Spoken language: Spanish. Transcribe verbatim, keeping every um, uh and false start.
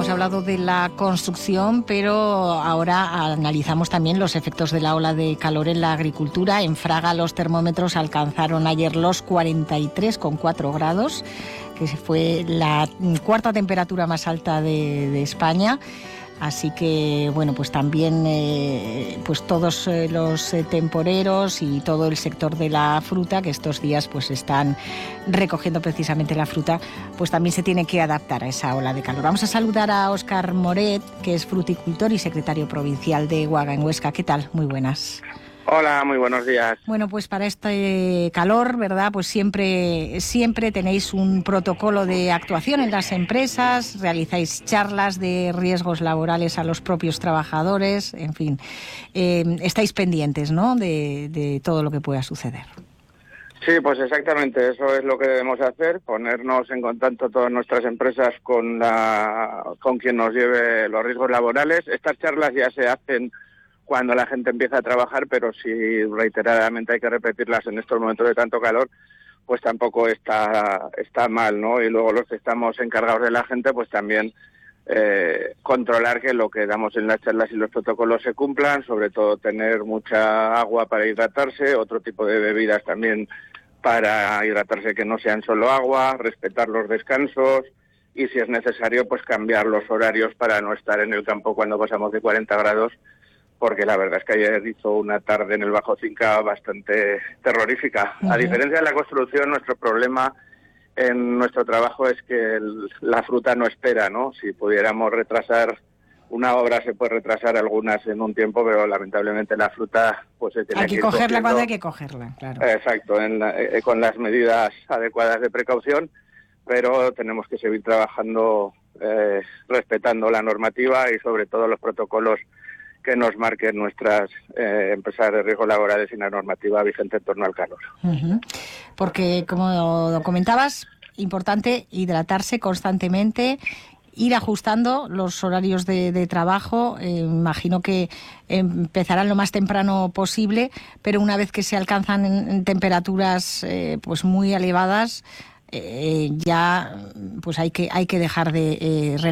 hemos hablado de la construcción, pero ahora analizamos también los efectos de la ola de calor en la agricultura. En Fraga los termómetros alcanzaron ayer los cuarenta y tres coma cuatro grados, que fue la cuarta temperatura más alta de, de España. Así que, bueno, pues también eh, pues todos eh, los eh, temporeros y todo el sector de la fruta, que estos días pues están recogiendo precisamente la fruta, pues también se tiene que adaptar a esa ola de calor. Vamos a saludar a Óscar Moret, que es fruticultor y secretario provincial de Uaga en Huesca. ¿Qué tal? Muy buenas. Hola, muy buenos días. Bueno, pues para este calor, ¿verdad? Pues siempre, siempre tenéis un protocolo de actuación en las empresas, realizáis charlas de riesgos laborales a los propios trabajadores, en fin, eh, estáis pendientes, ¿no?, de, de todo lo que pueda suceder. Sí, pues exactamente, eso es lo que debemos hacer, ponernos en contacto todas nuestras empresas con la, con quien nos lleve los riesgos laborales. Estas charlas ya se hacen cuando la gente empieza a trabajar, pero si reiteradamente hay que repetirlas en estos momentos de tanto calor, pues tampoco está está mal, ¿no? Y luego los que estamos encargados de la gente, pues también eh, controlar que lo que damos en las charlas y los protocolos se cumplan, sobre todo tener mucha agua para hidratarse, otro tipo de bebidas también para hidratarse que no sean solo agua, respetar los descansos y si es necesario, pues cambiar los horarios para no estar en el campo cuando pasamos de cuarenta grados, porque la verdad es que ayer hizo una tarde en el Bajo Cinca bastante terrorífica. Uh-huh. A diferencia de la construcción, nuestro problema en nuestro trabajo es que el, la fruta no espera, ¿no? Si pudiéramos retrasar una obra, se puede retrasar algunas en un tiempo, pero lamentablemente la fruta pues se tiene hay que, que cogerla cogiendo. Cuando hay que cogerla, claro. Exacto, en la, eh, con las medidas adecuadas de precaución, pero tenemos que seguir trabajando eh, respetando la normativa y sobre todo los protocolos que nos marquen nuestras eh, empresas de riesgos laborales y la normativa vigente en torno al calor. Uh-huh. Porque, como comentabas, importante hidratarse constantemente, ir ajustando los horarios de, de trabajo. Eh, imagino que empezarán lo más temprano posible, pero una vez que se alcanzan en, en temperaturas eh, pues muy elevadas, eh, ya pues hay que hay que dejar de eh,